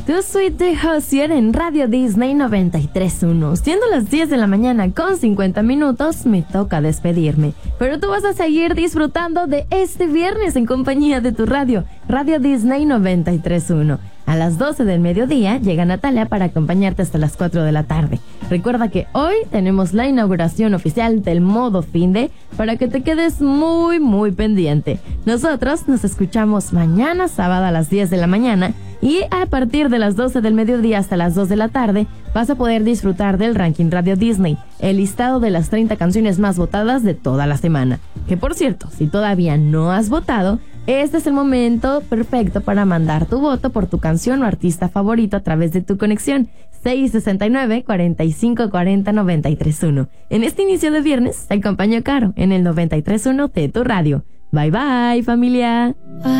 Too Sweet de Hozier en Radio Disney 93.1. Siendo las 10 de la mañana con 50 minutos, me toca despedirme. Pero tú vas a seguir disfrutando de este viernes en compañía de tu radio, Radio Disney 93.1. A las 12 del mediodía llega Natalia para acompañarte hasta las 4 de la tarde. Recuerda que hoy tenemos la inauguración oficial del modo finde para que te quedes muy pendiente. Nosotros nos escuchamos mañana sábado a las 10 de la mañana y a partir de las 12 del mediodía hasta las 2 de la tarde vas a poder disfrutar del Ranking Radio Disney, el listado de las 30 canciones más votadas de toda la semana. Que por cierto, si todavía no has votado, este es el momento perfecto para mandar tu voto por tu canción o artista favorito a través de tu conexión 669-4540-931. En este inicio de viernes te acompañó Caro en el 93.1 de tu radio. Bye bye, familia.